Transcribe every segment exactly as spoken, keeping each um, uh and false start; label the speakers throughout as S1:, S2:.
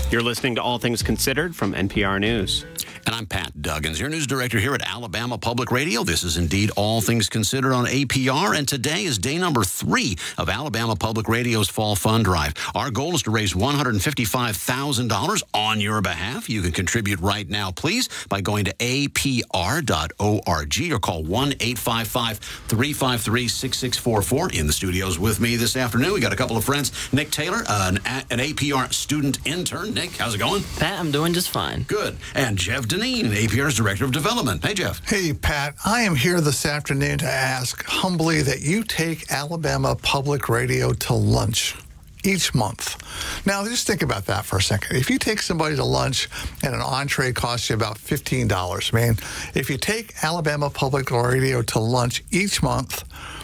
S1: You're listening to All Things Considered from N P R News.
S2: And I'm Pat Duggins, your news director here at Alabama Public Radio. This is indeed All Things Considered on A P R, and today is day number three of Alabama Public Radio's Fall Fund Drive. Our goal is to raise one hundred fifty-five thousand dollars on your behalf. You can contribute right now, please, by going to A P R dot org or call one eight five five, three five three, six six four four. In the studios with me this afternoon, we got a couple of friends. Nick Taylor, uh, an, an A P R student intern. Nick, how's it going?
S3: Pat, I'm doing just fine.
S2: Good. And Jeff Deneen, A P R's Director of Development. Hey, Jeff.
S4: Hey, Pat. I am here this afternoon to ask humbly that you take Alabama Public Radio to lunch each month. Now, just think about that for a second. If you take somebody to lunch and an entree costs you about fifteen dollars, man, if you take Alabama Public Radio to lunch each month,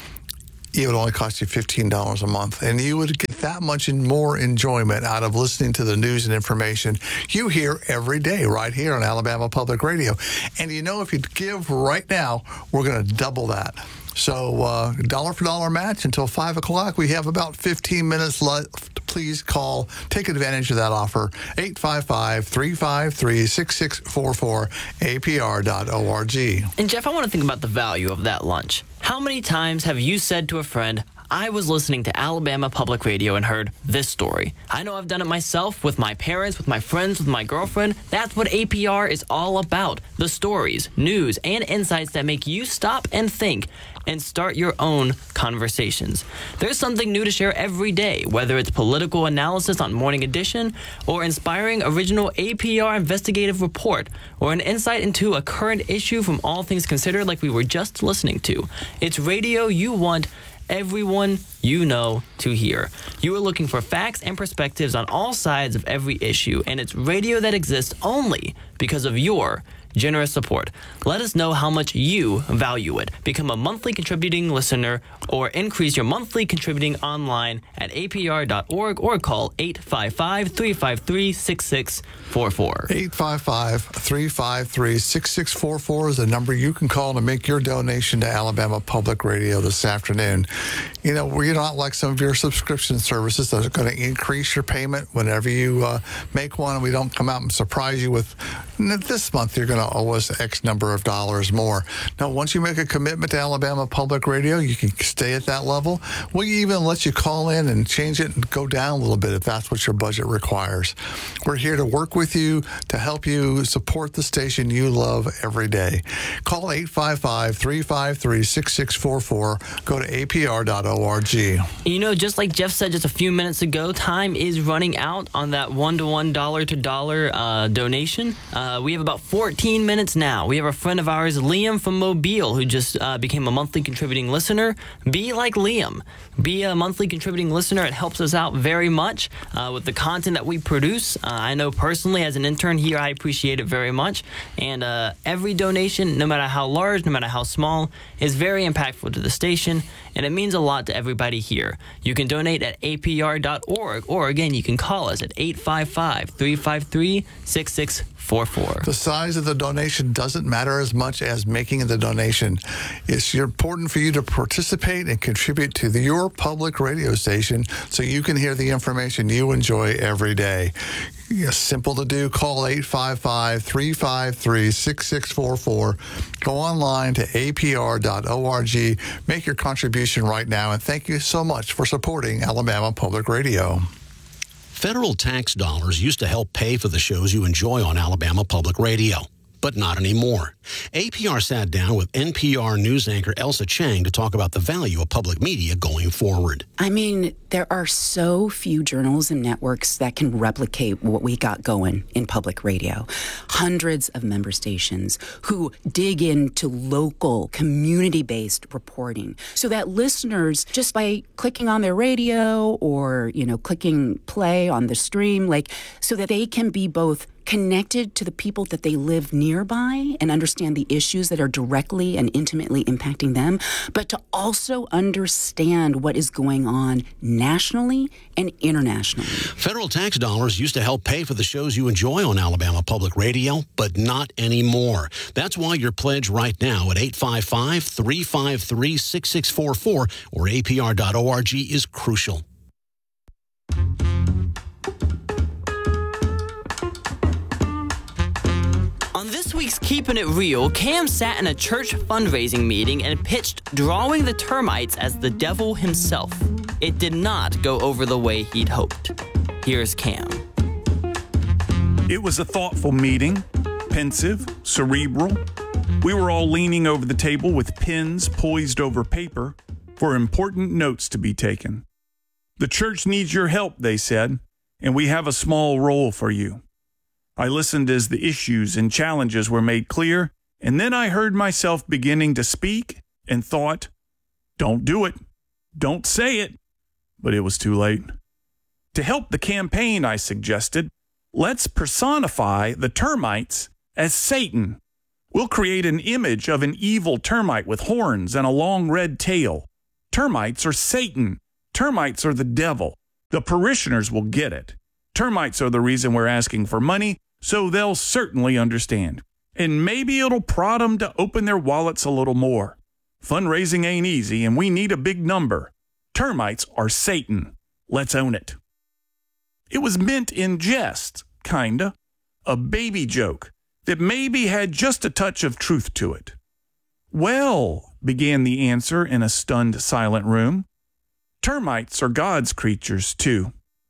S4: it would only cost you fifteen dollars a month, and you would get that much more enjoyment out of listening to the news and information you hear every day right here on Alabama Public Radio. And you know, if you give right now, we're going to double that. So uh, dollar for dollar match until five o'clock. We have about fifteen minutes left. Please call. Take advantage of that offer. eight five five, three five three, six six four four, A P R dot org.
S3: And Jeff, I want to think about the value of that lunch. How many times have you said to a friend, I was listening to Alabama Public Radio and heard this story? I know I've done it myself with my parents, with my friends, with my girlfriend. That's what A P R is all about. The stories, news, and insights that make you stop and think and start your own conversations. There's something new to share every day, whether it's political analysis on Morning Edition, or inspiring original A P R investigative report, or an insight into a current issue from All Things Considered like we were just listening to. It's radio you want everyone you know to hear. You are looking for facts and perspectives on all sides of every issue, and it's radio that exists only because of your generous support. Let us know how much you value it. Become a monthly contributing listener or increase your monthly contributing online at A P R dot org or call eight five five, three five three, six six four four.
S4: eight five five, three five three, six six four four is the number you can call to make your donation to Alabama Public Radio this afternoon. You know, we're not like some of your subscription services that are going to increase your payment whenever you uh, make one, and we don't come out and surprise you with, this month you're going to owe us X number of dollars more. Now, once you make a commitment to Alabama Public Radio, you can stay at that level. We even let you call in and change it and go down a little bit if that's what your budget requires. We're here to work with you to help you support the station you love every day. Call eight five five, three five three, six six four four. Go to A P R dot org.
S3: You know, just like Jeff said just a few minutes ago, time is running out on that one-to-one, dollar-to-dollar uh, donation. Uh, we have about fourteen minutes now. We have a friend of ours, Liam from Mobile, who just uh, became a monthly contributing listener. Be like Liam. Be a monthly contributing listener. It helps us out very much uh, with the content that we produce. Uh, I know personally as an intern here, I appreciate it very much. And uh, every donation, no matter how large, no matter how small, is very impactful to the station, and it means a lot to everybody here. You can donate at A P R dot org, or again, you can call us at eight five five, three five three, six six four four.
S4: The size of the donation doesn't matter as much as making the donation. It's important for you to participate and contribute to the, your public radio station so you can hear the information you enjoy every day. It's simple to do. Call eight five five, three five three, six six four four. Go online to A P R dot org. Make your contribution right now, and thank you so much for supporting Alabama Public Radio.
S2: Federal tax dollars used to help pay for the shows you enjoy on Alabama Public Radio, but not anymore. A P R sat down with N P R news anchor Elsa Chang to talk about the value of public media going forward.
S5: I mean, there are so few journals and networks that can replicate what we got going in public radio. Hundreds of member stations who dig into local, community-based reporting so that listeners, just by clicking on their radio or, you know, clicking play on the stream, like, so that they can be both connected to the people that they live nearby and understand the issues that are directly and intimately impacting them, but to also understand what is going on nationally and internationally.
S2: Federal tax dollars used to help pay for the shows you enjoy on Alabama Public Radio, but not anymore. That's why your pledge right now at eight five five, three five three, six six four four or A P R dot org is crucial.
S3: week's Keeping It Real, Cam sat in a church fundraising meeting and pitched drawing the termites as the devil himself. It did not go over the way he'd hoped. Here's Cam.
S6: It was a thoughtful meeting, pensive, cerebral. We were all leaning over the table with pens poised over paper for important notes to be taken. The church needs your help, they said, and we have a small role for you. I listened as the issues and challenges were made clear, and then I heard myself beginning to speak and thought, don't do it, don't say it, but it was too late. To help the campaign, I suggested, let's personify the termites as Satan. We'll create an image of an evil termite with horns and a long red tail. Termites are Satan. Termites are the devil. The parishioners will get it. Termites are the reason we're asking for money, so they'll certainly understand. And maybe it'll prod them to open their wallets a little more. Fundraising ain't easy, and we need a big number. Termites are Satan. Let's own it. It was meant in jest, kinda. A baby joke that maybe had just a touch of truth to it. Well, began the answer in a stunned, silent room. Termites are God's creatures, too.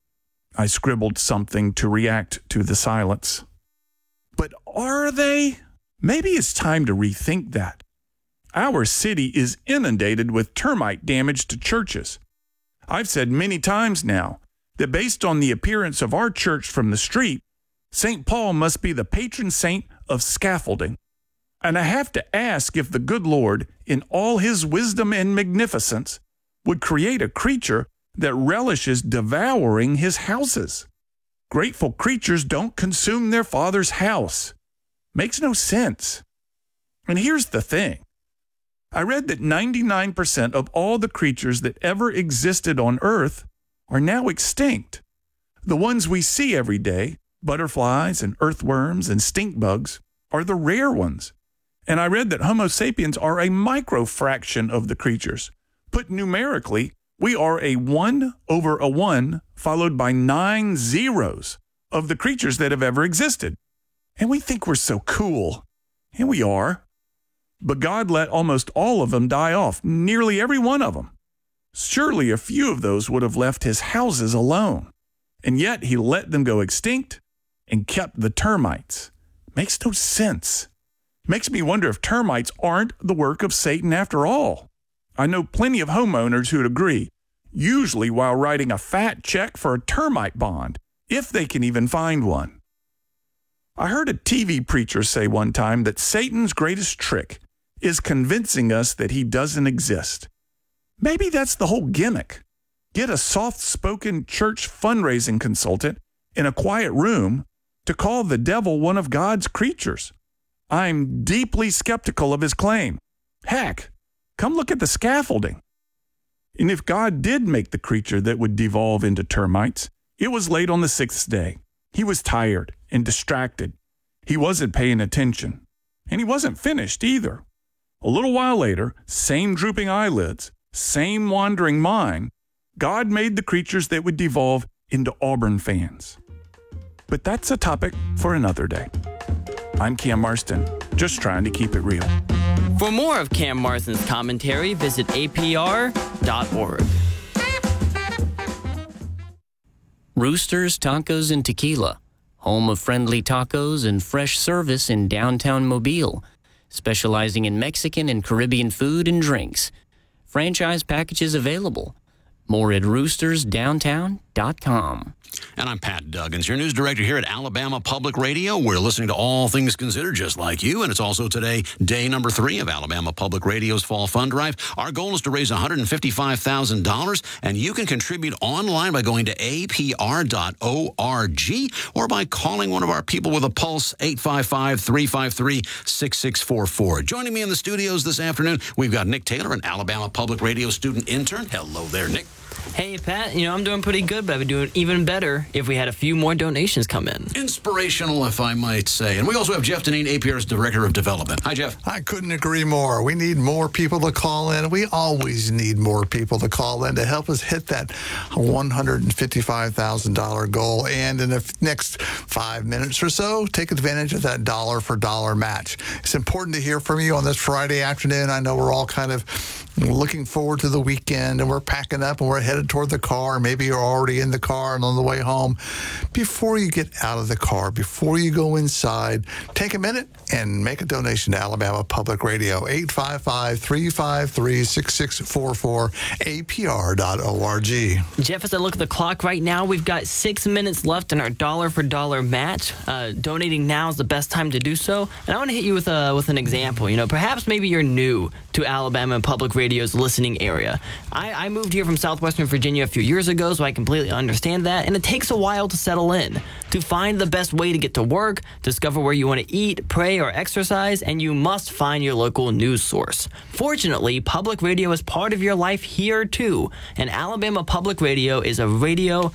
S6: I scribbled something to react to the silence. But are they? Maybe it's time to rethink that. Our city is inundated with termite damage to churches. I've said many times now that based on the appearance of our church from the street, Saint Paul must be the patron saint of scaffolding. And I have to ask if the good Lord, in all his wisdom and magnificence, would create a creature that relishes devouring his houses. Grateful creatures don't consume their father's house. Makes no sense. And here's the thing. I read that ninety-nine percent of all the creatures that ever existed on Earth are now extinct. The ones we see every day, butterflies and earthworms and stink bugs, are the rare ones. And I read that Homo sapiens are a microfraction of the creatures. Put numerically, we are a one over a one followed by nine zeros of the creatures that have ever existed. And we think we're so cool. And we are. But God let almost all of them die off, nearly every one of them. Surely a few of those would have left his houses alone. And yet he let them go extinct and kept the termites. Makes no sense. Makes me wonder if termites aren't the work of Satan after all. I know plenty of homeowners who'd agree, usually while writing a fat check for a termite bond, if they can even find one. I heard a T V preacher say one time that Satan's greatest trick is convincing us that he doesn't exist. Maybe that's the whole gimmick. Get a soft-spoken church fundraising consultant in a quiet room to call the devil one of God's creatures. I'm deeply skeptical of his claim. Heck, come look at the scaffolding. And if God did make the creature that would devolve into termites, it was late on the sixth day. He was tired and distracted. He wasn't paying attention. And he wasn't finished either. A little while later, same drooping eyelids, same wandering mind, God made the creatures that would devolve into Auburn fans. But that's a topic for another day. I'm Cam Marston, just trying to keep it real.
S3: For more of Cam Marston's commentary, visit A P R dot org.
S7: Roosters, Tacos, and Tequila, home of friendly tacos and fresh service in downtown Mobile, specializing in Mexican and Caribbean food and drinks. Franchise packages available. More at roosters downtown dot com.
S2: And I'm Pat Duggins, your news director here at Alabama Public Radio. We're listening to All Things Considered, just like you. And it's also today, day number three of Alabama Public Radio's Fall Fund Drive. Our goal is to raise one hundred fifty-five thousand dollars, and you can contribute online by going to A P R dot org or by calling one of our people with a pulse, eight five five, three five three, six six four four. Joining me in the studios this afternoon, we've got Nick Taylor, an Alabama Public Radio student intern. Hello there, Nick.
S3: Hey, Pat, you know, I'm doing pretty good, but I'd be doing even better if we had a few more donations come in.
S2: Inspirational, if I might say. And we also have Jeff Deneen, A P R's Director of Development. Hi, Jeff.
S4: I couldn't agree more. We need more people to call in. We always need more people to call in to help us hit that one hundred fifty-five thousand dollars goal. And in the next five minutes or so, take advantage of that dollar for dollar match. It's important to hear from you on this Friday afternoon. I know we're all kind of looking forward to the weekend, and we're packing up and we're headed toward the car. Maybe you're already in the car and on the way home. Before you get out of the car, before you go inside, take a minute and make a donation to Alabama Public Radio, eight five five, three five three, six six four four, A P R dot org.
S3: Jeff, as I look at the clock right now, we've got six minutes left in our dollar for dollar match. Uh, donating now is the best time to do so. And I want to hit you with a with an example. You know, perhaps maybe you're new to Alabama Public Radio's listening area. I, I moved here from Southwestern Virginia a few years ago, so I completely understand that. And it takes a while to settle in, to find the best way to get to work, discover where you want to eat, pray, or exercise, and you must find your local news source. Fortunately, public radio is part of your life here too, and Alabama Public Radio is a radio